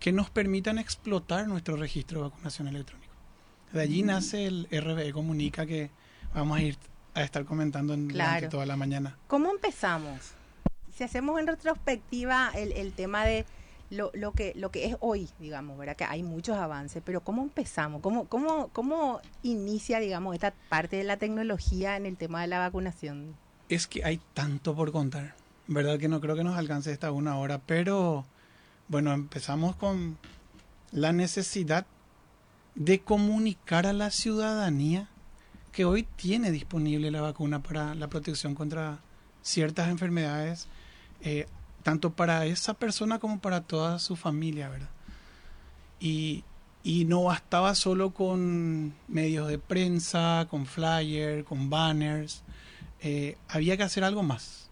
que nos permitan explotar nuestro registro de vacunación electrónico. De allí nace el RBE Comunica, que vamos a estar comentando durante toda la mañana. ¿Cómo empezamos? Si hacemos en retrospectiva el tema de lo que es hoy, digamos, ¿verdad? Que hay muchos avances, pero ¿cómo empezamos? ¿Cómo inicia, digamos, esta parte de la tecnología en el tema de la vacunación? Es que hay tanto por contar, ¿verdad? Que no creo que nos alcance esta 1 hora, pero bueno, empezamos con la necesidad de comunicar a la ciudadanía que hoy tiene disponible la vacuna para la protección contra ciertas enfermedades, tanto para esa persona como para toda su familia, ¿verdad? Y no bastaba solo con medios de prensa, con flyers, con banners, había que hacer algo más.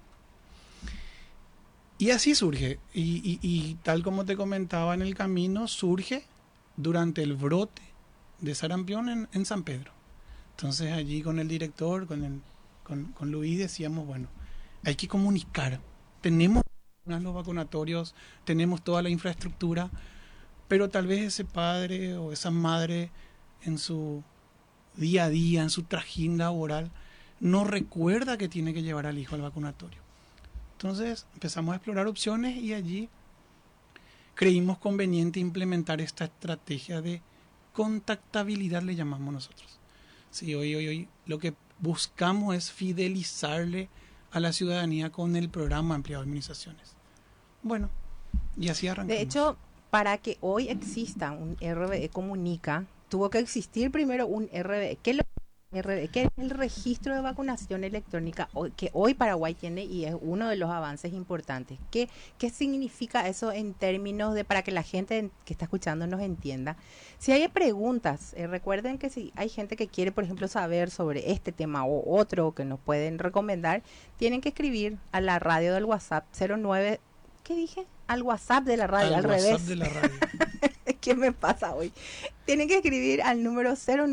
Y así surge, y tal como te comentaba en el camino, surge durante el brote de sarampión en San Pedro. Entonces allí con el director, con Luis, decíamos, bueno, hay que comunicar. Tenemos los vacunatorios, tenemos toda la infraestructura, pero tal vez ese padre o esa madre en su día a día, en su trajín laboral, no recuerda que tiene que llevar al hijo al vacunatorio. Entonces empezamos a explorar opciones y allí creímos conveniente implementar esta estrategia de contactabilidad, le llamamos nosotros. Sí, hoy lo que buscamos es fidelizarle a la ciudadanía con el programa ampliado de inmunizaciones. Bueno, y así arrancamos. De hecho, para que hoy exista un RBE Comunica, tuvo que existir primero un RBE. ¿Qué es lo RBE? ¿Qué es el registro de vacunación electrónica que hoy Paraguay tiene y es uno de los avances importantes? ¿Qué significa eso en términos de, para que la gente que está escuchando nos entienda? Si hay preguntas, recuerden que si hay gente que quiere, por ejemplo, saber sobre este tema o otro que nos pueden recomendar, tienen que escribir a la radio del WhatsApp 09. ¿Qué dije? Al WhatsApp de la radio, al revés. WhatsApp de la radio. ¿Qué me pasa hoy? Tienen que escribir al número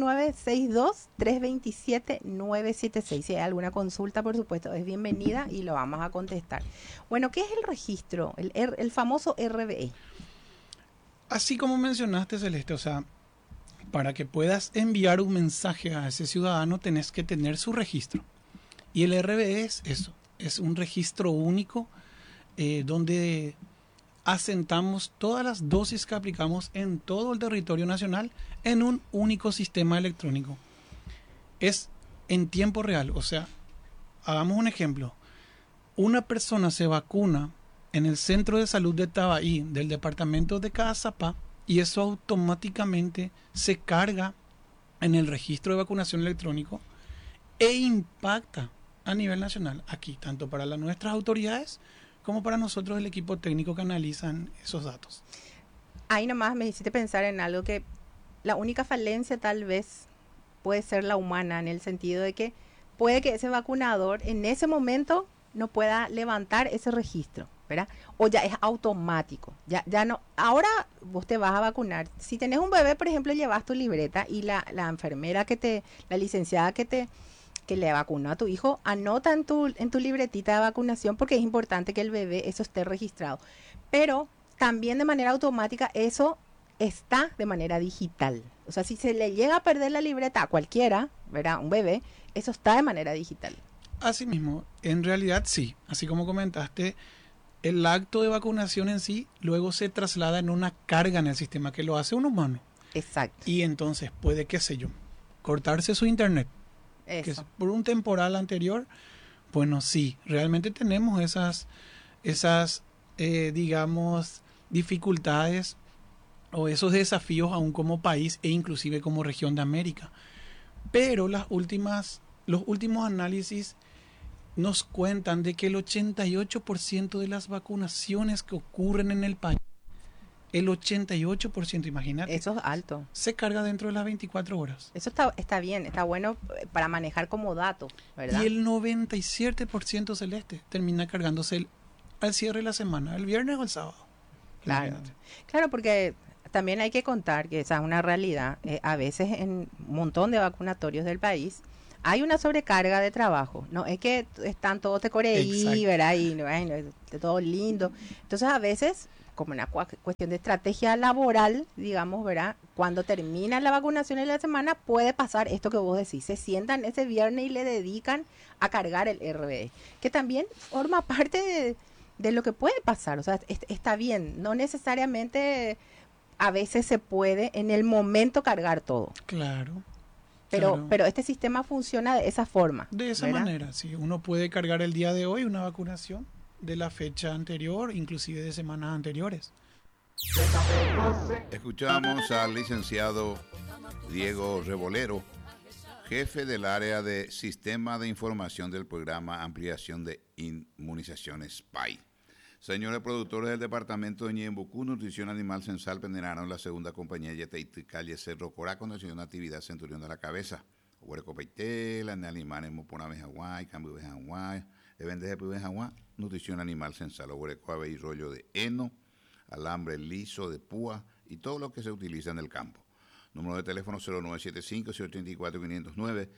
0962-327-976. Si hay alguna consulta, por supuesto, es bienvenida y lo vamos a contestar. Bueno, ¿qué es el registro? El famoso RBE. Así como mencionaste, Celeste, o sea, para que puedas enviar un mensaje a ese ciudadano, tenés que tener su registro. Y el RBE es eso, es un registro único donde asentamos todas las dosis que aplicamos en todo el territorio nacional en un único sistema electrónico. Es en tiempo real, o sea, hagamos un ejemplo. Una persona se vacuna en el centro de salud de Tabaí, del departamento de Caazapá, y eso automáticamente se carga en el registro de vacunación electrónico e impacta a nivel nacional, aquí, tanto para nuestras autoridades como para nosotros el equipo técnico que analizan esos datos. Ahí nomás me hiciste pensar en algo que la única falencia tal vez puede ser la humana, en el sentido de que puede que ese vacunador en ese momento no pueda levantar ese registro, ¿verdad? O ya es automático, ya no. Ahora vos te vas a vacunar. Si tenés un bebé, por ejemplo, llevas tu libreta y la enfermera la licenciada que le vacunó a tu hijo, anota en tu libretita de vacunación, porque es importante que el bebé, eso esté registrado. Pero también de manera automática eso está de manera digital. O sea, si se le llega a perder la libreta a cualquiera, ¿verdad? Un bebé, eso está de manera digital. Así mismo, en realidad sí, así como comentaste, el acto de vacunación en sí luego se traslada en una carga en el sistema que lo hace un humano. Exacto. Y entonces puede, qué sé yo, cortarse su internet. Que por un temporal anterior, bueno, sí, realmente tenemos esas digamos, dificultades o esos desafíos aún como país e inclusive como región de América. Pero los últimos análisis nos cuentan de que el 88% de las vacunaciones que ocurren en el país, el 88%, imagínate. Eso es alto. Se carga dentro de las 24 horas. Eso está bien, está bueno para manejar como dato, ¿verdad? Y el 97%, Celeste, termina cargándose al cierre de la semana, el viernes o el sábado. Claro, imagínate. Claro, porque también hay que contar que esa es una realidad. A veces en un montón de vacunatorios del país hay una sobrecarga de trabajo. No es que están todos te coreí, ¿verdad? Y no, todo lindo. Entonces a veces como una cuestión de estrategia laboral, digamos, ¿verdad? Cuando termina la vacunación en la semana, puede pasar esto que vos decís. Se sientan ese viernes y le dedican a cargar el RBE, que también forma parte de lo que puede pasar. O sea, está bien. No necesariamente a veces se puede en el momento cargar todo. Claro. Pero este sistema funciona de esa forma. De esa manera, sí. Uno puede cargar el día de hoy una vacunación de la fecha anterior, inclusive de semanas anteriores. Escuchamos al licenciado Diego Rebolero, jefe del área de Sistema de Información del Programa Ampliación de Inmunizaciones PAI. Señores productores del departamento de Ñembucú, Nutrición Animal Censal, veneraron la segunda compañía Yeteití, calle Cerro Corá, conduciendo una actividad Centurión de la Cabeza. Huerco Peitela, Animales, Mopona Bejaguay, Cambio Bejaguay, Evende de Bejaguay, Nutrición Animal Censal, Huerco Ave y rollo de heno, alambre liso de púa y todo lo que se utiliza en el campo. Número de teléfono 0975-184-509,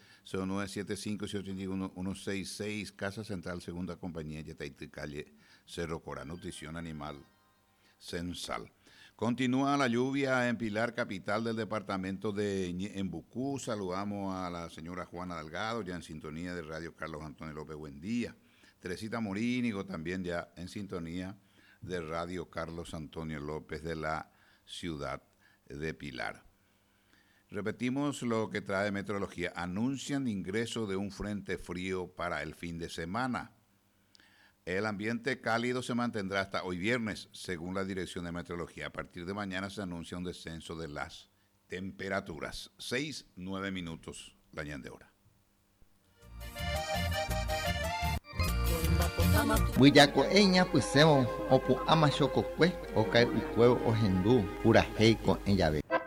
0975-181-166, Casa Central, Segunda Compañía, Yeteití, calle Cerro Corá, Nutrición Animal Censal. Continúa la lluvia en Pilar, capital del departamento de Ñembucú. Saludamos a la señora Juana Delgado, ya en sintonía de Radio Carlos Antonio López, buen día. Teresita Morínigo, también ya en sintonía de Radio Carlos Antonio López de la ciudad de Pilar. Repetimos lo que trae meteorología. Anuncian ingreso de un frente frío para el fin de semana. El ambiente cálido se mantendrá hasta hoy viernes, según la Dirección de Meteorología. A partir de mañana se anuncia un descenso de las temperaturas. 6:09 minutos, la ñande hora. Buyako eña pusemo opu ama xokokue okai ukueo ohendu pura heiko en llave.